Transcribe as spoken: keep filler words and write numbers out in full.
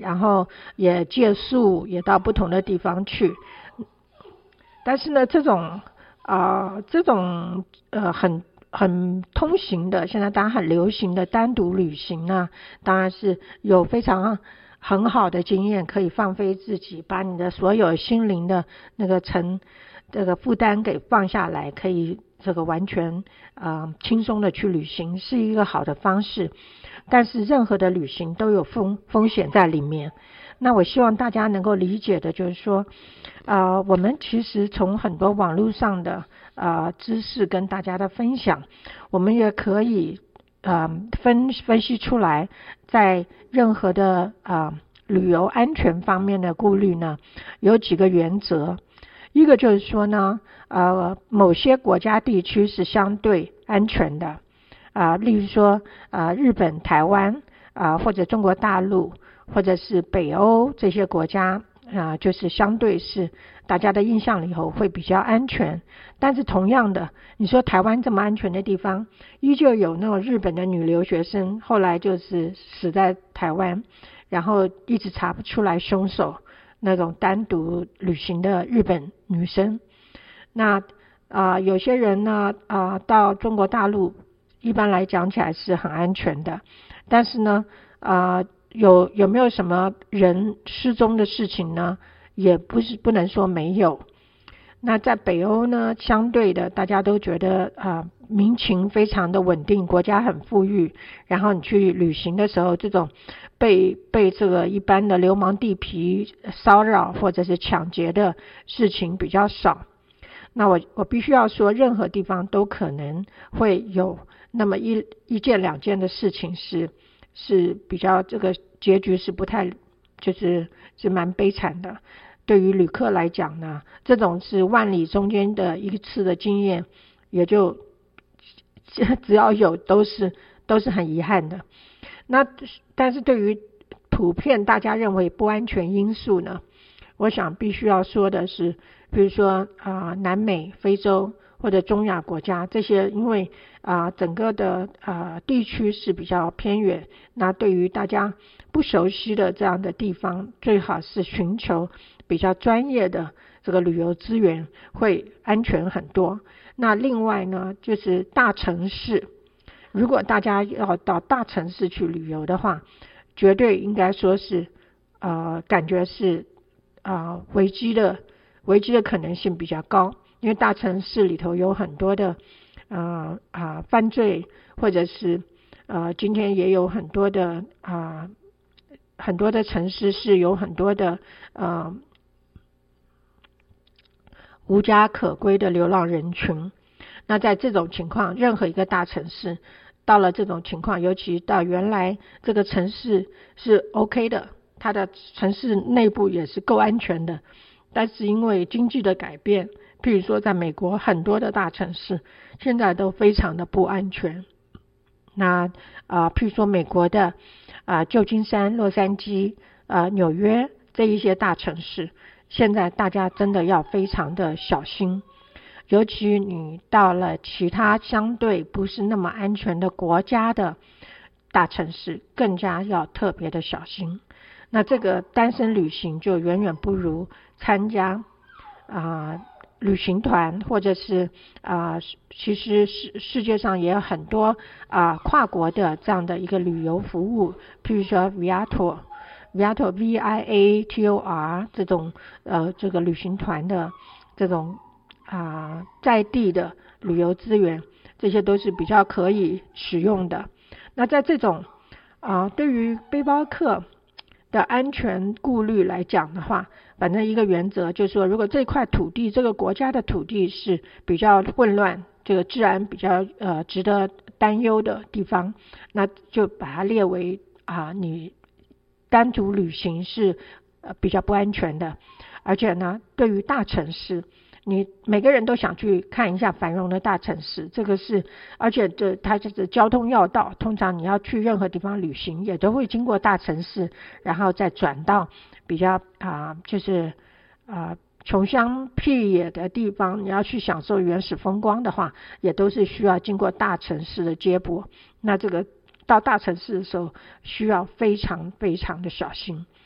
然后也借宿，也到不同的地方去。但是呢，这种啊、呃，这种呃很很通行的，现在当然很流行的单独旅行呢，当然是有非常很好的经验，可以放飞自己，把你的所有心灵的那个承这个负担给放下来，可以这个完全呃轻松的去旅行，是一个好的方式。但是任何的旅行都有风风险在里面。那我希望大家能够理解的就是说，呃，我们其实从很多网络上的呃知识跟大家的分享，我们也可以呃分分析出来，在任何的呃旅游安全方面的顾虑呢，有几个原则。一个就是说呢，呃，某些国家地区是相对安全的，啊、呃，例如说啊、呃，日本、台湾啊、呃，或者中国大陆，或者是北欧这些国家啊、呃，就是相对是大家的印象里头会比较安全。但是同样的，你说台湾这么安全的地方，依旧有那种日本的女留学生，后来就是死在台湾，然后一直查不出来凶手。那种单独旅行的日本女生，那啊、呃、有些人呢啊、呃、到中国大陆，一般来讲起来是很安全的，但是呢啊、呃、有有没有什么人失踪的事情呢？也不是不能说没有。那在北欧呢，相对的大家都觉得啊、呃、民情非常的稳定，国家很富裕，然后你去旅行的时候，这种被被这个一般的流氓地痞骚扰或者是抢劫的事情比较少。那我我必须要说，任何地方都可能会有那么一一件两件的事情是是比较这个结局是不太就是是蛮悲惨的。对于旅客来讲呢，这种是万里中间的一次的经验，也就只要有都是都是很遗憾的。那但是对于普遍大家认为不安全因素呢，我想必须要说的是，比如说啊、呃、南美、非洲或者中亚国家这些，因为啊、呃、整个的啊、呃、地区是比较偏远，那对于大家不熟悉的这样的地方，最好是寻求比较专业的这个旅游资源，会安全很多。那另外呢，就是大城市，如果大家要到大城市去旅游的话，绝对应该说是呃感觉是啊、呃、危机的危机的可能性比较高，因为大城市里头有很多的呃啊、呃、犯罪，或者是呃今天也有很多的啊、呃、很多的城市是有很多的呃无家可归的流浪人群。那在这种情况，任何一个大城市到了这种情况，尤其到原来这个城市是 OK 的，它的城市内部也是够安全的，但是因为经济的改变，譬如说在美国很多的大城市现在都非常的不安全。那啊、呃，譬如说美国的啊、呃、旧金山、洛杉矶、呃纽约这一些大城市，现在大家真的要非常的小心。尤其你到了其他相对不是那么安全的国家的大城市，更加要特别的小心。那这个单身旅行就远远不如参加啊、呃、旅行团，或者是啊、呃、其实世世界上也有很多啊、呃、跨国的这样的一个旅游服务，譬如说 Viator Viator V I A T O R 这种呃这个旅行团的这种啊、呃，在地的旅游资源，这些都是比较可以使用的。那在这种啊、呃，对于背包客的安全顾虑来讲的话，反正一个原则就是说，如果这块土地，这个国家的土地是比较混乱，这个治安比较呃值得担忧的地方，那就把它列为啊、呃，你单独旅行是呃比较不安全的。而且呢，对于大城市，你每个人都想去看一下繁荣的大城市，这个是，而且这它就是交通要道，通常你要去任何地方旅行，也都会经过大城市，然后再转到比较啊、呃，就是啊、呃、穷乡僻野的地方，你要去享受原始风光的话，也都是需要经过大城市的接驳。那这个到大城市的时候，需要非常非常的小心。